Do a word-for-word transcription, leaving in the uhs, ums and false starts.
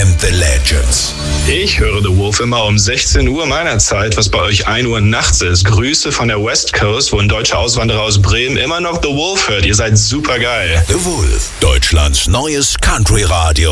and the Legends. Ich höre The Wolf immer um sechzehn Uhr meiner Zeit, was bei euch ein Uhr nachts ist. Grüße von der West Coast, wo ein deutscher Auswanderer aus Bremen immer noch The Wolf hört. Ihr seid super geil. The Wolf, Deutschlands neues Country-Radio.